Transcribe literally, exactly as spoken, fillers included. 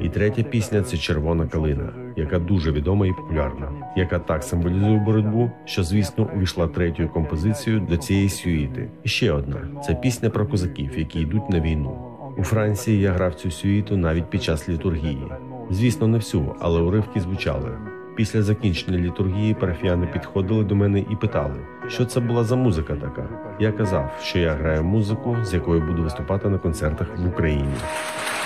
І третя пісня – це «Червона калина», яка дуже відома і популярна, яка так символізує боротьбу, що, звісно, увійшла третьою композицією до цієї сюїти. І ще одна – це пісня про козаків, які йдуть на війну. У Франції я грав цю сюїту навіть під час літургії. Звісно, не всю, але уривки звучали. Після закінчення літургії парафіяни підходили до мене і питали, що це була за музика така. Я казав, що я граю музику, з якою буду виступати на концертах в Україні.